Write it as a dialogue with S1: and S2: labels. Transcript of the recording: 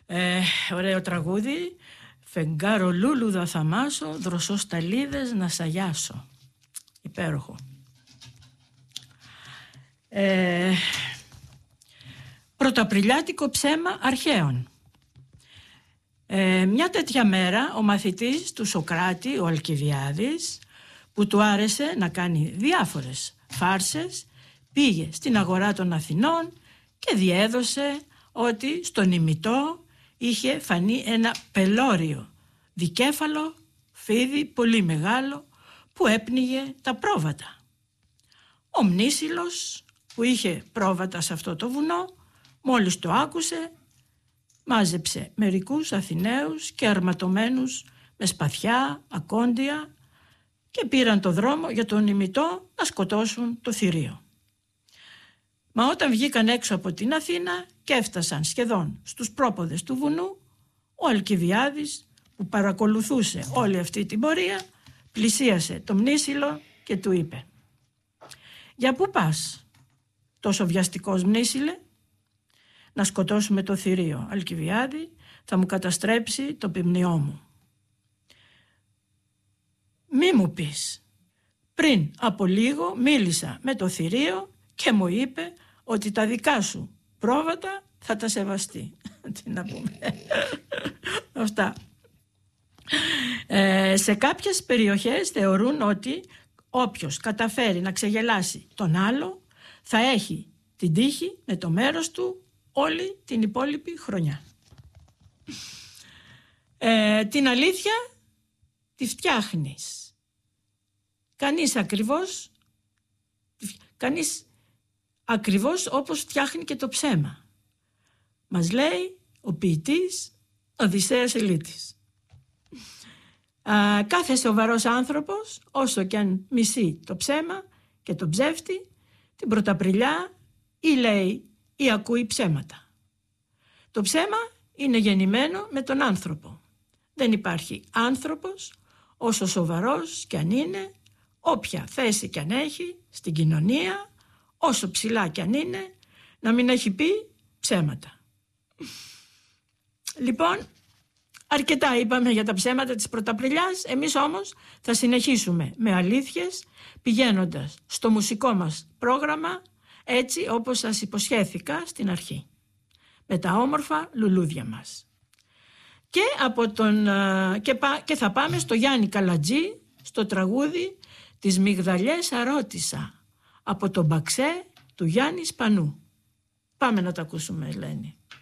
S1: Ωραίο τραγούδι. Φεγγάρο λούλουδα θα μάσω, δροσοσταλίδες να σαγιάσω. Υπέροχο. Πρωταπριλιάτικο ψέμα αρχαίων. Μια τέτοια μέρα ο μαθητής του Σοκράτη, ο Αλκιβιάδης, που του άρεσε να κάνει διάφορες φάρσες, πήγε στην αγορά των Αθηνών και διέδωσε ότι στον ημιτό είχε φανεί ένα πελώριο δικέφαλο φίδι πολύ μεγάλο που έπνιγε τα πρόβατα. Ο Μνήσιλος που είχε πρόβατα σε αυτό το βουνό, μόλις το άκουσε, μάζεψε μερικούς Αθηναίους και αρματωμένους με σπαθιά, ακόντια και πήραν το δρόμο για τον ημιτό να σκοτώσουν το θηρίο. Μα όταν βγήκαν έξω από την Αθήνα και έφτασαν σχεδόν στους πρόποδες του βουνού, ο Αλκιβιάδης που παρακολουθούσε όλη αυτή την πορεία πλησίασε το Μνήσιλο και του είπε: «Για πού πας, τόσο βιαστικός Μνήσιλε?» «Να σκοτώσουμε το θηρίο, Αλκιβιάδη, θα μου καταστρέψει το ποιμνιό μου». «Μη μου πεις, πριν από λίγο μίλησα με το θηρίο και μου είπε ότι τα δικά σου πρόβατα θα τα σεβαστεί». Τι να πούμε. Αυτά. Σε κάποιες περιοχές θεωρούν ότι όποιος καταφέρει να ξεγελάσει τον άλλο θα έχει την τύχη με το μέρος του όλη την υπόλοιπη χρονιά. Την αλήθεια τη φτιάχνεις. Κανείς ακριβώς όπως φτιάχνει και το ψέμα. Μας λέει ο ποιητής Οδυσσέας Ελίτης. Κάθε σοβαρός άνθρωπος, όσο και αν μισεί το ψέμα και τον ψεύτη, την Πρωταπριλιά ή λέει ή ακούει ψέματα. Το ψέμα είναι γεννημένο με τον άνθρωπο. Δεν υπάρχει άνθρωπος, όσο σοβαρός κι αν είναι, όποια θέση κι αν έχει στην κοινωνία, όσο ψηλά κι αν είναι, να μην έχει πει ψέματα. Λοιπόν, αρκετά είπαμε για τα ψέματα της Πρωταπριλιάς. Εμείς όμως θα συνεχίσουμε με αλήθειες, πηγαίνοντας στο μουσικό μας πρόγραμμα, έτσι όπως σας υποσχέθηκα στην αρχή, με τα όμορφα λουλούδια μας. Και θα πάμε στο Γιάννη Καλατζή, στο τραγούδι «Τις μυγδαλιές αρώτησα», από τον Μπαξέ του Γιάννη Σπανού. Πάμε να τα ακούσουμε, Ελένη.